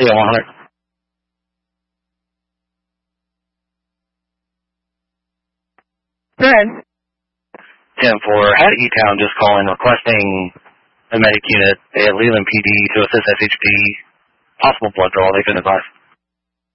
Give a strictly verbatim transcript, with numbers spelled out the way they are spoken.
See you, one hundred. Good. ten four, had E-Town just calling requesting a medic unit at Leland P D to assist S H P. Possible blood draw, they couldn't advise.